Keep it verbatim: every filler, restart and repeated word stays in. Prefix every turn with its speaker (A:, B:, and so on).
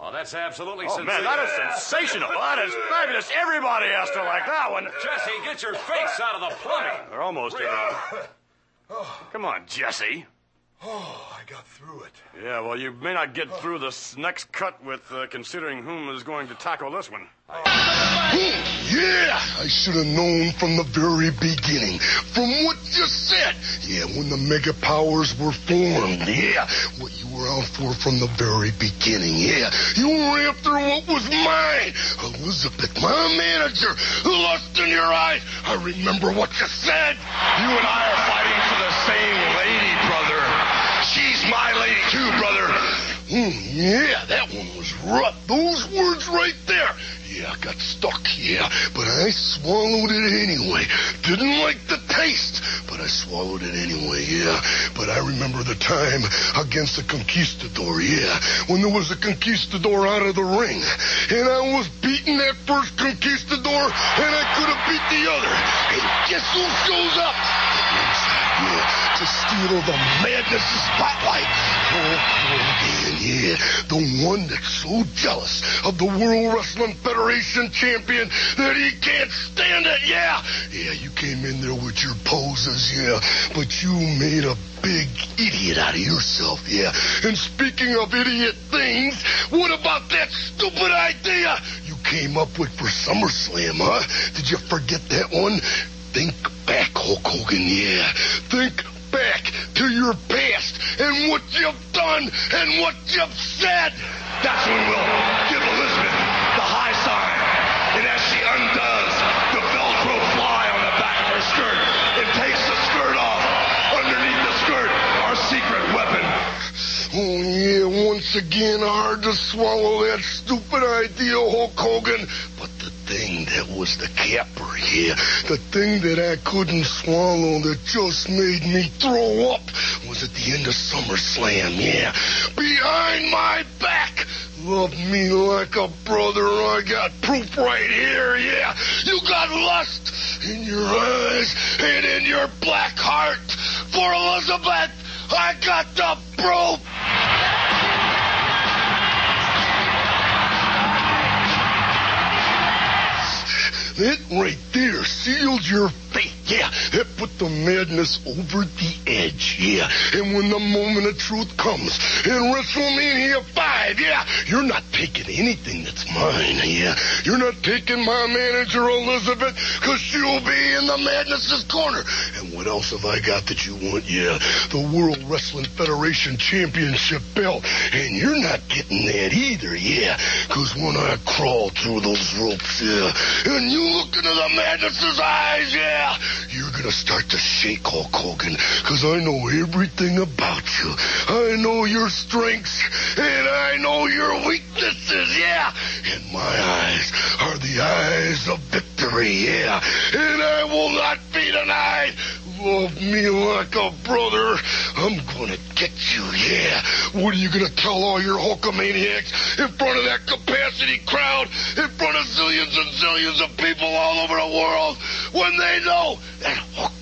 A: Oh, that's absolutely
B: oh,
A: sensational.
B: man, that is sensational. That is fabulous. Everybody has to like that one.
A: Jesse, get your face out of the plumbing.
B: They're almost here. Come on, Jesse.
C: Oh, I got through it.
B: Yeah, well, you may not get through this next cut with uh, considering whom is going to tackle this one.
C: Yeah, I should have known from the very beginning. From what you said. Yeah, when the mega powers were formed. Yeah, what you were out for from the very beginning. Yeah, you were after what was mine. Elizabeth, my manager, lust in your eyes. I remember what you said. You and I are fighting for the same lady, brother. She's my lady too, brother. Mm, yeah, that one was rough. Those words right there. Yeah, I got stuck, yeah, but I swallowed it anyway. Didn't like the taste, but I swallowed it anyway, yeah. But I remember the time against the Conquistador, yeah, when there was a Conquistador out of the ring, and I was beating that first Conquistador, and I could have beat the other. And guess who shows up? Yeah, to steal the madness spotlight. Oh, Hogan, yeah, the one that's so jealous of the World Wrestling Federation champion that he can't stand it, yeah. Yeah, you came in there with your poses, yeah, but you made a big idiot out of yourself, yeah. And speaking of idiot things, what about that stupid idea you came up with for SummerSlam, huh? Did you forget that one? Think back, Hulk Hogan, yeah. Think back to your past and what you've done and what you've said. That's when we'll give Elizabeth the high sign. And as she undoes the Velcro fly on the back of her skirt and takes the skirt off, underneath the skirt, our secret weapon. Oh, yeah, once again, hard to swallow that stupid idea, Hulk Hogan. But the thing that was the capper, yeah, the thing that I couldn't swallow that just made me throw up was at the end of SummerSlam, yeah. Behind my back. Love me like a brother. I got proof right here, yeah. You got lust in your eyes and in your black heart. For Elizabeth, I got the proof. That right there sealed your fate, yeah. It put the madness over the edge, yeah. And when the moment of truth comes in WrestleMania five, yeah, you're not taking anything that's mine, yeah. You're not taking my manager, Elizabeth, because she'll be in the madness's corner. And what else have I got that you want, yeah? The World Wrestling Federation Championship belt. And you're not getting that either, yeah. Because when I crawl through those ropes, yeah, and you look into the madness's eyes, yeah, you're gonna start to shake, Hulk Hogan, because I know everything about you. I know your strengths, and I know your weaknesses, yeah. And my eyes are the eyes of victory, yeah. And I will not be denied. Love me like a brother. I'm gonna get you, yeah. What are you gonna tell all your Hulkamaniacs in front of that capacity crowd, in front of zillions and zillions of people all over the world, when they know that Hulk